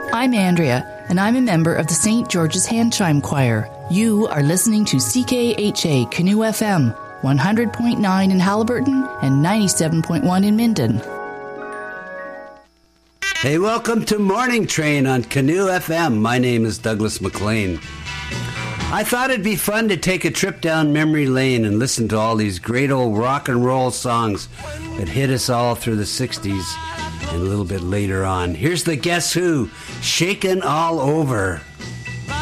I'm Andrea, and I'm a member of the St. George's Hand Chime Choir. You are listening to CKHA Canoe FM, 100.9 in Haliburton and 97.1 in Minden. Hey, welcome to Morning Train on Canoe FM. My name is Douglas MacLean. I thought it'd be fun to take a trip down memory lane and listen to all these great old rock and roll songs that hit us all through the 60s and a little bit later on. Here's the Guess Who, Shakin' All Over.